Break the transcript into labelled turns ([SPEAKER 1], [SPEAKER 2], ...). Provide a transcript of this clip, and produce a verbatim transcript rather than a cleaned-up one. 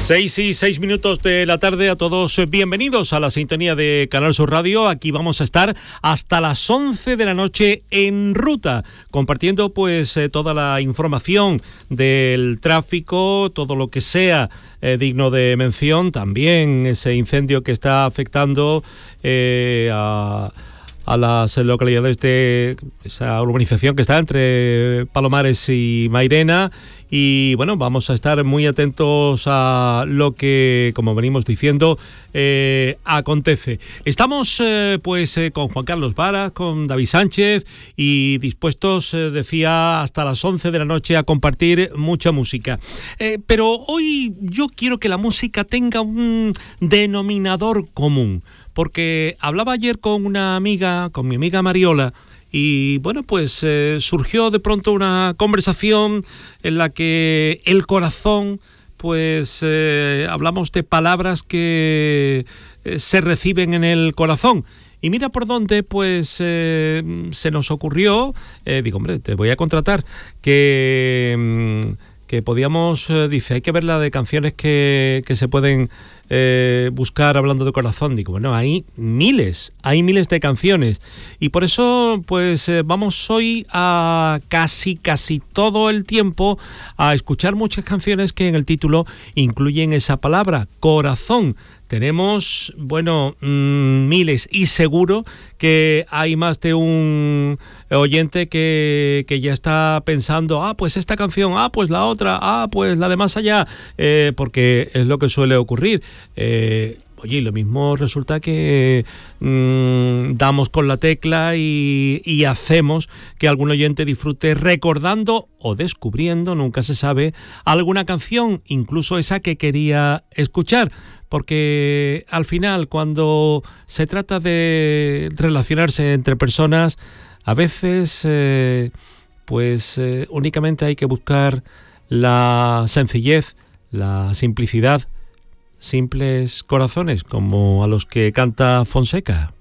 [SPEAKER 1] Seis y seis minutos de la tarde a todos. Bienvenidos a la sintonía de Canal Sur Radio. Aquí vamos a estar hasta las once de la noche en ruta, compartiendo pues eh, toda la información del tráfico, todo lo que sea eh, digno de mención. También ese incendio que está afectando eh, a... a las localidades de esa urbanización que está entre Palomares y Mairena. Y bueno, vamos a estar muy atentos a lo que, como venimos diciendo, eh, acontece. Estamos eh, pues eh, con Juan Carlos Vara, con David Sánchez y dispuestos, eh, decía, hasta las once de la noche a compartir mucha música. Eh, pero hoy yo quiero que la música tenga un denominador común. Porque hablaba ayer con una amiga, con mi amiga Mariola, y bueno, pues eh, surgió de pronto una conversación en la que el corazón, pues eh, hablamos de palabras que eh, se reciben en el corazón. Y mira por dónde, pues, eh, se nos ocurrió, eh, digo, hombre, te voy a contratar, que... que podíamos, eh, dice, hay que ver la de canciones que, que se pueden eh, buscar hablando de corazón. Digo, bueno, hay miles, hay miles de canciones. Y por eso, pues, eh, vamos hoy a casi, casi todo el tiempo a escuchar muchas canciones que en el título incluyen esa palabra, corazón. Tenemos, bueno, mmm, miles, y seguro que hay más de un oyente que, que ya está pensando, ah, pues esta canción, ah, pues la otra, ah, pues la de más allá, eh, porque es lo que suele ocurrir. Eh, oye, lo mismo resulta que mmm, damos con la tecla y, y hacemos que algún oyente disfrute recordando o descubriendo, nunca se sabe, alguna canción, incluso esa que quería escuchar. Porque al final, cuando se trata de relacionarse entre personas, a veces eh, pues eh, únicamente hay que buscar la sencillez, la simplicidad, simples corazones, como a los que canta Fonseca.